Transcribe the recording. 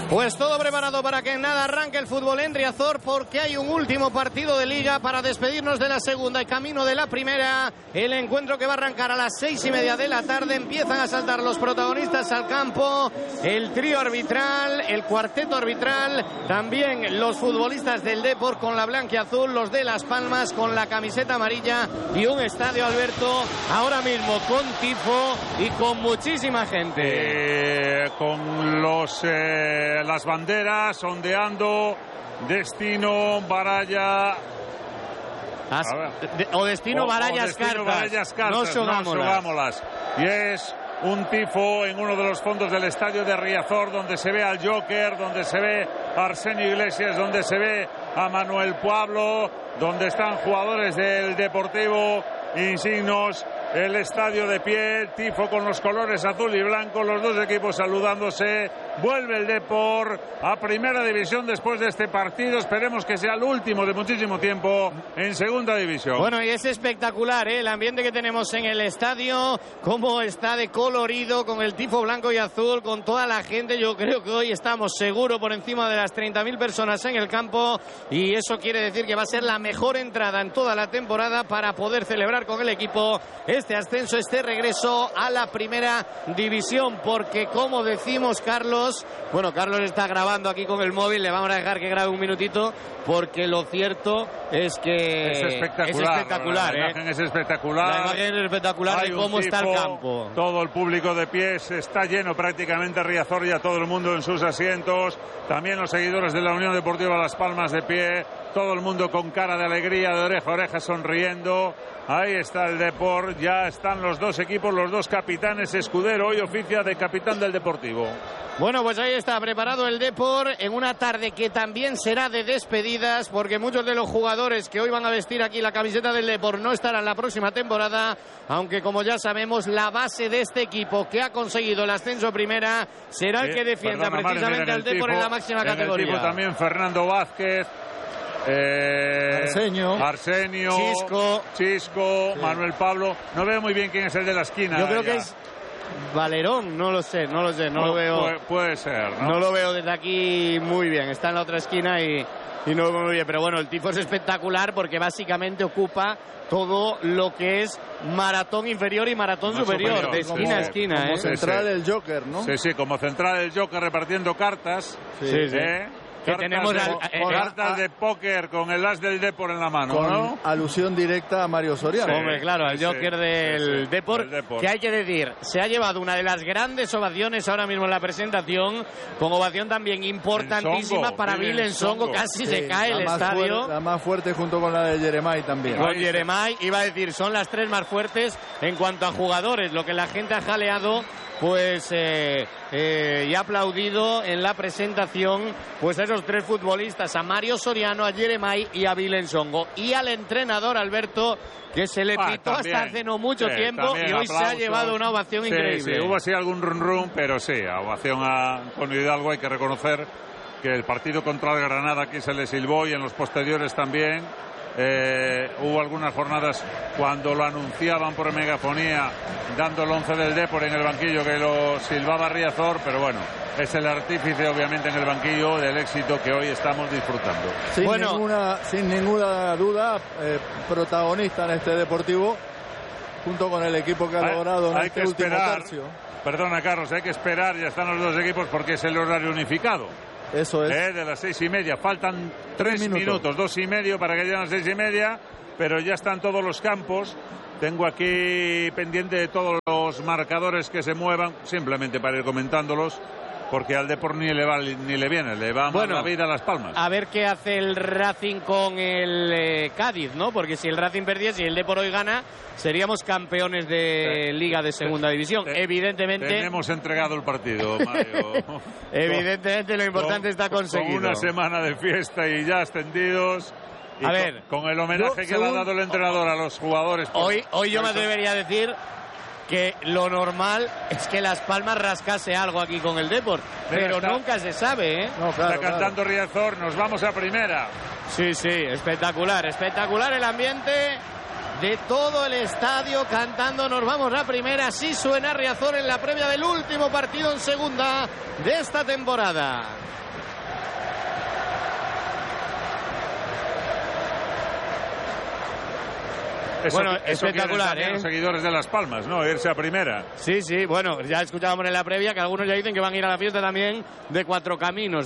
Pues todo preparado para que en nada arranque el fútbol en Riazor, porque hay un último partido de Liga para despedirnos de la segunda y camino de la primera. El encuentro que va a arrancar a las 6:30 de la tarde. Empiezan a saltar los protagonistas al campo, el trío arbitral, el cuarteto arbitral, también los futbolistas del Depor con la blanquiazul, los de Las Palmas con la camiseta amarilla, y un estadio, Alberto, ahora mismo con tifo y con muchísima gente. Con las banderas ondeando, destino Baralla o destino Barallas Cartas, no Sogámolas. Y es un tifo en uno de los fondos del estadio de Riazor, donde se ve al Joker, donde se ve a Arsenio Iglesias, donde se ve a Manuel Pablo, donde están jugadores del Deportivo Insignos. El estadio de pie, tifo con los colores azul y blanco, los dos equipos saludándose. Vuelve el Depor a primera división después de este partido. Esperemos que sea el último de muchísimo tiempo en segunda división. Bueno, y es espectacular, el ambiente que tenemos en el estadio, cómo está de colorido, con el tifo blanco y azul, con toda la gente. Yo creo que hoy estamos seguro por encima de las 30.000 personas en el campo, y eso quiere decir que va a ser la mejor entrada en toda la temporada para poder celebrar con el equipo este ascenso, este regreso a la primera división, porque como decimos, Carlos está grabando aquí con el móvil, le vamos a dejar que grabe un minutito, porque lo cierto es que es espectacular. La imagen es espectacular. La imagen es espectacular de cómo está el campo. Todo el público de pie, está lleno prácticamente Riazor, ya todo el mundo en sus asientos. También los seguidores de la Unión Deportiva Las Palmas de pie. Todo el mundo con cara de alegría, de oreja a oreja, sonriendo. Ahí está el Depor, ya están los dos equipos, los dos capitanes. Escudero hoy oficia de capitán del Deportivo. Bueno, pues ahí está preparado el Depor en una tarde que también será de despedidas, porque muchos de los jugadores que hoy van a vestir aquí la camiseta del Depor no estarán la próxima temporada, aunque como ya sabemos, la base de este equipo que ha conseguido el ascenso a primera será el que defienda precisamente al Depor en la máxima categoría. En el tipo también Fernando Vázquez, Arsenio, Chisco, sí. Manuel Pablo. No veo muy bien quién es el de la esquina. Yo creo que es Valerón, no lo sé, no lo veo. Puede ser, ¿no? No lo veo desde aquí muy bien. Está en la otra esquina y no lo veo muy bien. Pero bueno, el tifo es espectacular porque básicamente ocupa todo lo que es maratón inferior y maratón superior, de esquina a esquina. Como central el Joker, ¿no? Sí, como central el Joker repartiendo cartas. Sí. Que tenemos cartas de póker con el as del Depor en la mano, con ¿no? Alusión directa a Mario Soriano. Hombre, claro, al Joker del Depor, que hay que decir, se ha llevado una de las grandes ovaciones ahora mismo en la presentación, con ovación también importantísima para Vilen Songo, casi se cae el estadio. La más fuerte junto con la de Yeremay también. Con Yeremay, iba a decir, son las tres más fuertes en cuanto a jugadores, lo que la gente ha jaleado pues y ha aplaudido en la presentación pues a esos tres futbolistas, a Mario Soriano, a Yeremay y a Vilen Songo, y al entrenador Alberto, que se le pitó hasta hace no mucho tiempo y hoy aplausos. Se ha llevado una ovación increíble. Sí, hubo así algún run, pero sí, ovación a Antonio Hidalgo. Hay que reconocer que el partido contra el Granada aquí se le silbó, y en los posteriores también. Hubo algunas jornadas cuando lo anunciaban por megafonía, dando el 11 del Depor en el banquillo, que lo silbaba Riazor, pero bueno, es el artífice obviamente en el banquillo del éxito que hoy estamos disfrutando. Sin ninguna duda, protagonista en este Deportivo, junto con el equipo que ha logrado en este último tercio. Perdona, Carlos, hay que esperar, ya están los dos equipos porque es el horario unificado. Eso es. De las 6:30. Faltan 3 minutos, 2:30 para que lleguen las 6:30, pero ya están todos los campos. Tengo aquí pendiente de todos los marcadores que se muevan, simplemente para ir comentándolos, porque al Depor ni le va ni le viene, le va más la vida a Las Palmas. A ver qué hace el Racing con el Cádiz, ¿no? Porque si el Racing perdiese y el Depor hoy gana, seríamos campeones de Liga de Segunda División. Evidentemente. Tenemos entregado el partido, Mario. Evidentemente lo importante está conseguido. Con una semana de fiesta y ya extendidos. Y a ver, con el homenaje que le ha dado el entrenador a los jugadores. Hoy yo me atrevería a decir que lo normal es que Las Palmas rascase algo aquí con el Depor, pero nunca se sabe, ¿eh? No, claro, está cantando Riazor, nos vamos a primera. Sí, espectacular el ambiente. de todo el estadio cantando "Nos vamos a primera". Así suena Riazor en la previa del último partido en segunda de esta temporada. Bueno, espectacular, los seguidores de Las Palmas, ¿no? Irse a primera. Sí, bueno, ya escuchábamos en la previa que algunos ya dicen que van a ir a la fiesta también de Cuatro Caminos.